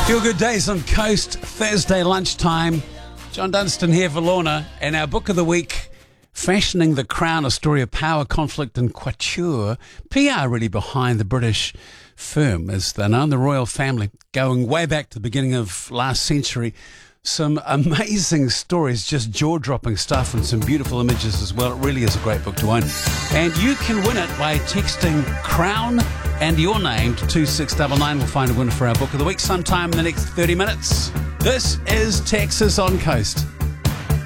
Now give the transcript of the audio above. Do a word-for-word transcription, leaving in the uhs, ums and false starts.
Feel Good Days on Coast, Thursday lunchtime. John Dunstan here for Lorna, and our book of the week, Fashioning the Crown, a story of power, conflict and couture. P R really behind the British firm, as they're known, the royal family, going way back to the beginning of last century. Some amazing stories, just jaw-dropping stuff, and some beautiful images as well. It really is a great book to own. And you can win it by texting Crown and your name to two six nine nine. We'll find a winner for our book of the week sometime in the next thirty minutes. This is Texas on Coast.